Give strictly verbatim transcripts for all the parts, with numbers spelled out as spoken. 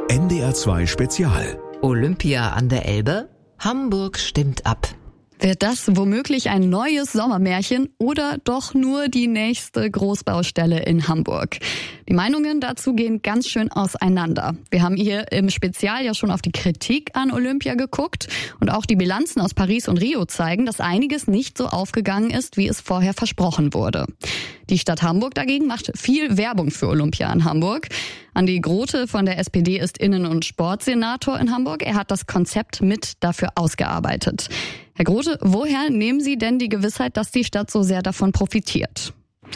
N D R zwei Spezial. Olympia an der Elbe? Hamburg stimmt ab. Wird das womöglich ein neues Sommermärchen oder doch nur die nächste Großbaustelle in Hamburg? Die Meinungen dazu gehen ganz schön auseinander. Wir haben hier im Spezial ja schon auf die Kritik an Olympia geguckt und auch die Bilanzen aus Paris und Rio zeigen, dass einiges nicht so aufgegangen ist, wie es vorher versprochen wurde. Die Stadt Hamburg dagegen macht viel Werbung für Olympia in Hamburg. Andi Grote von der S P D ist Innen- und Sportsenator in Hamburg. Er hat das Konzept mit dafür ausgearbeitet. Herr Grote, woher nehmen Sie denn die Gewissheit, dass die Stadt so sehr davon profitiert?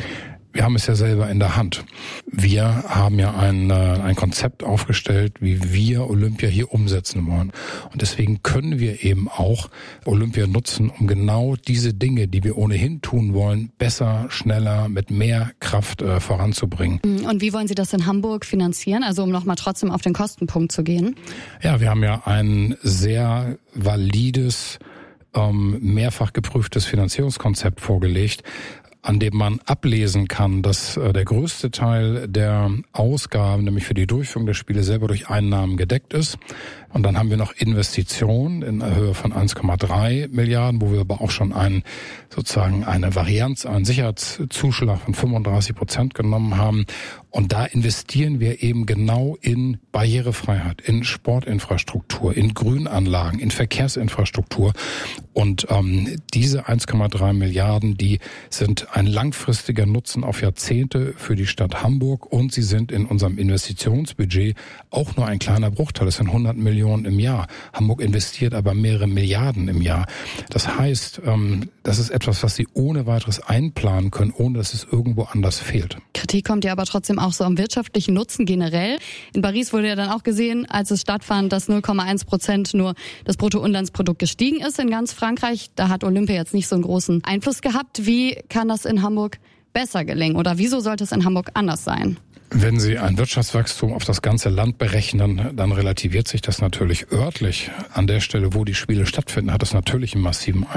Wir haben es ja selber in der Hand. Wir haben ja ein, ein Konzept aufgestellt, wie wir Olympia hier umsetzen wollen. Und deswegen können wir eben auch Olympia nutzen, um genau diese Dinge, die wir ohnehin tun wollen, besser, schneller, mit mehr Kraft äh, voranzubringen. Und wie wollen Sie das in Hamburg finanzieren? Also um nochmal trotzdem auf den Kostenpunkt zu gehen. Ja, wir haben ja ein sehr valides, ähm, mehrfach geprüftes Finanzierungskonzept vorgelegt, an dem man ablesen kann, dass äh, der größte Teil der Ausgaben, nämlich für die Durchführung der Spiele, selber durch Einnahmen gedeckt ist. Und dann haben wir noch Investitionen in Höhe von eins Komma drei Milliarden, wo wir aber auch schon einen, sozusagen eine Varianz, einen Sicherheitszuschlag von fünfunddreißig Prozent genommen haben. Und da investieren wir eben genau in Barrierefreiheit, in Sportinfrastruktur, in Grünanlagen, in Verkehrsinfrastruktur. Und ähm, diese eins Komma drei Milliarden, die sind ein langfristiger Nutzen auf Jahrzehnte für die Stadt Hamburg. Und sie sind in unserem Investitionsbudget auch nur ein kleiner Bruchteil. Das sind hundert Millionen im Jahr. Hamburg investiert aber mehrere Milliarden im Jahr. Das heißt, ähm, das ist etwas, was Sie ohne weiteres einplanen können, ohne dass es irgendwo anders fehlt. Kritik kommt ja aber trotzdem auch so am wirtschaftlichen Nutzen generell. In Paris wurde ja dann auch gesehen, als es stattfand, dass null Komma eins Prozent nur das Bruttoinlandsprodukt gestiegen ist in ganz Frankreich. Da hat Olympia jetzt nicht so einen großen Einfluss gehabt. Wie kann das in Hamburg besser gelingen? Oder wieso sollte es in Hamburg anders sein? Wenn Sie ein Wirtschaftswachstum auf das ganze Land berechnen, dann relativiert sich das natürlich örtlich. An der Stelle, wo die Spiele stattfinden, hat das natürlich einen massiven